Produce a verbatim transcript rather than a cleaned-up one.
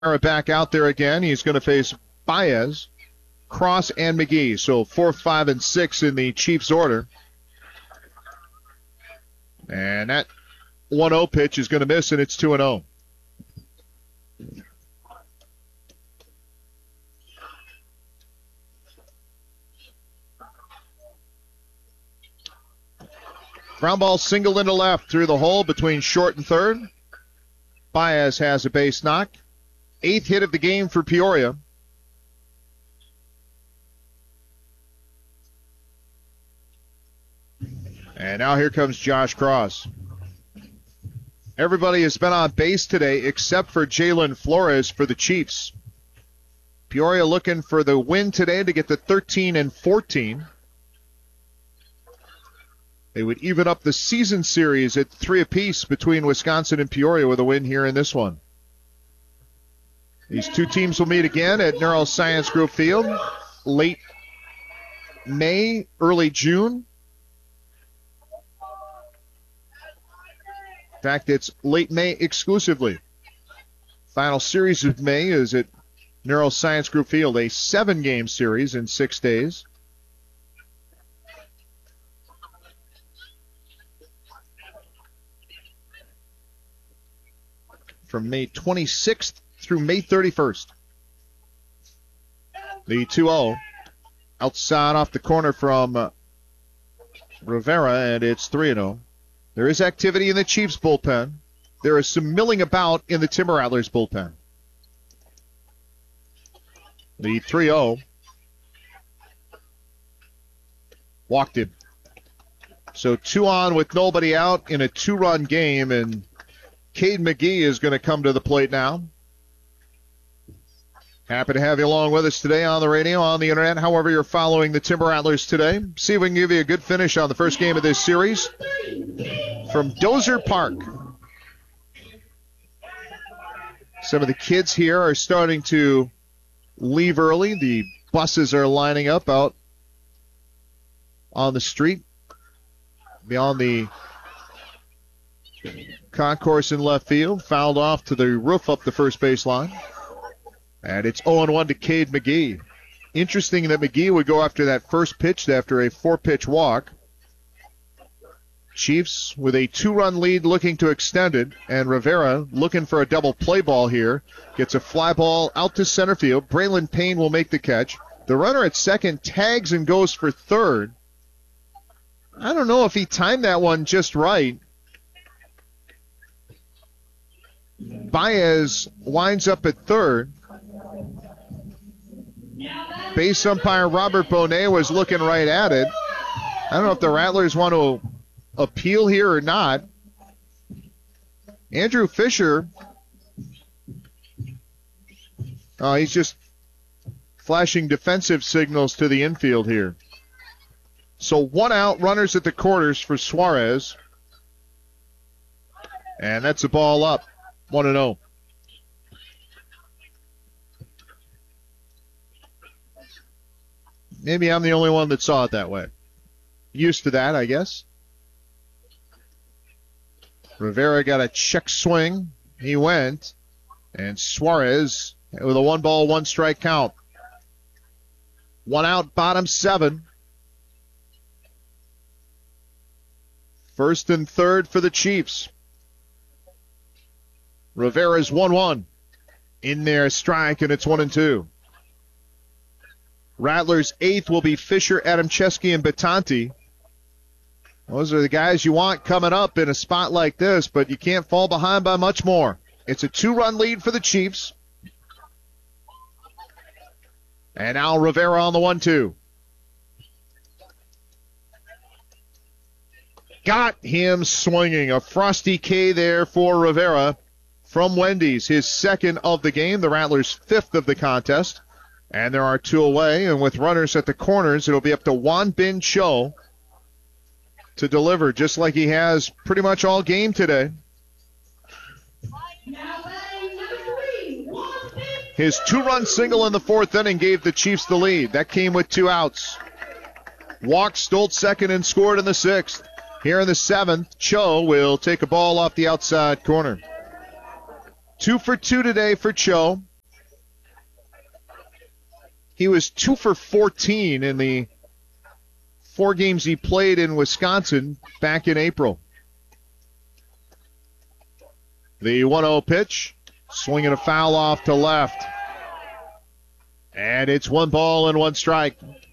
back out there again. He's going to face Baez, Cross, and McGee. So four, five, and six in the Chiefs order. And that one oh pitch is going to miss, and it's two and oh. Ground ball single into left through the hole between short and third. Baez has a base knock. Eighth hit of the game for Peoria. And now here comes Josh Cross. Everybody has been on base today except for Jalen Flores for the Chiefs. Peoria looking for the win today to get to thirteen and fourteen. They would even up the season series at three apiece between Wisconsin and Peoria with a win here in this one. These two teams will meet again at Neuroscience Group Field late May, early June. In fact, it's late May exclusively. Final series of May is at Neuroscience Group Field, a seven-game series in six days. From May twenty-sixth through May thirty-first. The two oh. Outside off the corner from uh, Rivera, and it's three and oh. There is activity in the Chiefs bullpen. There is some milling about in the Timber Rattlers bullpen. The three oh. Walked him. So two on with nobody out in a two-run game, and Cade McGee is going to come to the plate now. Happy to have you along with us today on the radio, on the internet, however you're following the Timber Rattlers today. See if we can give you a good finish on the first game of this series from Dozer Park. Some of the kids here are starting to leave early. The buses are lining up out on the street beyond the concourse in left field. Fouled off to the roof up the first baseline. And it's oh and one to Cade McGee. Interesting that McGee would go after that first pitch after a four-pitch walk. Chiefs with a two-run lead looking to extend it. And Rivera looking for a double play ball here. Gets a fly ball out to center field. Braylon Payne will make the catch. The runner at second tags and goes for third. I don't know if he timed that one just right. Baez winds up at third. Base umpire Robert Bonet was looking right at it. I don't know if the Rattlers want to appeal here or not. Andrew Fisher, oh, he's just flashing defensive signals to the infield here. So one out, runners at the corners for Suarez. And that's a ball up, one and oh. Maybe I'm the only one that saw it that way. Used to that, I guess. Rivera got a check swing. He went. And Suarez with a one ball, one strike count. One out, bottom seven. First and third for the Chiefs. Rivera's one one. In there, strike, and it's one and two. Rattlers' eighth will be Fisher, Adamczewski, and Batanti. Those are the guys you want coming up in a spot like this, but you can't fall behind by much more. It's a two-run lead for the Chiefs. And now Rivera on the one two. Got him swinging. A frosty K there for Rivera from Wendy's. His second of the game, the Rattlers' fifth of the contest. And there are two away, and with runners at the corners, it'll be up to Juan Bin Cho to deliver, just like he has pretty much all game today. His two-run single in the fourth inning gave the Chiefs the lead. That came with two outs. Walked, stole second, and scored in the sixth. Here in the seventh, Cho will take a ball off the outside corner. Two for two today for Cho. He was two for fourteen in the four games he played in Wisconsin back in April. The one oh pitch, swinging a foul off to left. And it's one ball and one strike.